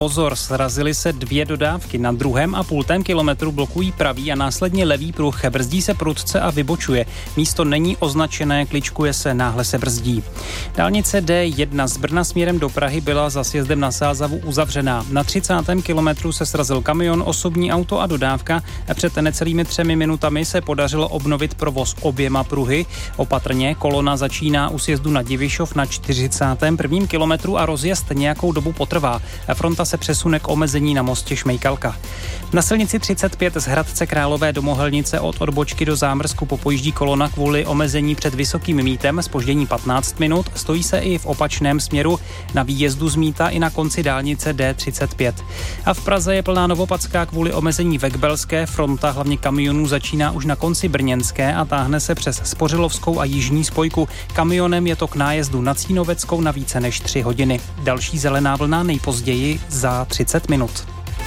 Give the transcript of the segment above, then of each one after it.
Pozor, srazily se 2 dodávky. Na 2,5 kilometru blokují pravý a následně levý pruh. Brzdí se prudce a vybočuje. Místo není označené, kličkuje se, náhle se brzdí. Dálnice D1 z Brna směrem do Prahy byla za sjezdem na Sázavu uzavřená. Na 30. kilometru se srazil kamion, osobní auto a dodávka. Před necelými 3 minutami se podařilo obnovit provoz oběma pruhy. Opatrně, kolona začíná u sjezdu na Divišov na 41. kilometru a rozjezd nějakou dobu potrvá. Fronta se přesune k omezení na mostě Šmejkalka. Na silnici 35 z Hradce Králové do Mohelnice od odbočky do Zámrsku popojíždí kolona kvůli omezení před Vysokým Mítem, zpoždění 15 minut, stojí se i v opačném směru na výjezdu z Míta i na konci dálnice D35. A v Praze je plná Novopadská kvůli omezení Vekbelské, fronta hlavně kamionů začíná už na konci Brněnské a táhne se přes Spořilovskou a jižní spojku. Kamionem je to k nájezdu na Cínoveckou na více než 3 hodiny. Další zelená vlna nejpozději za 30 minut.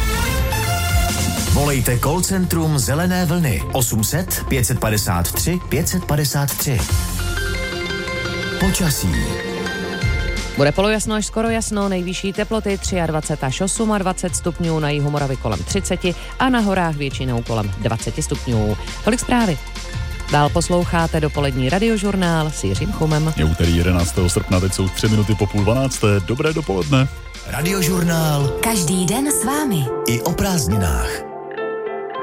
Volejte call centrum Zelené vlny 800 553 553. Počasí. Bude polojasno až skoro jasno, nejvyšší teploty 23 až 28 stupňů, na jihu Moravy kolem 30 a na horách většinou kolem 20 stupňů. Tolik zprávy. Dál posloucháte dopolední radiožurnál s Jiřím Chumem. Je úterý 11. srpna, teď jsou 3 minuty po 11:30. Dobré dopoledne. Radiožurnál. Každý den s vámi. I o prázdninách.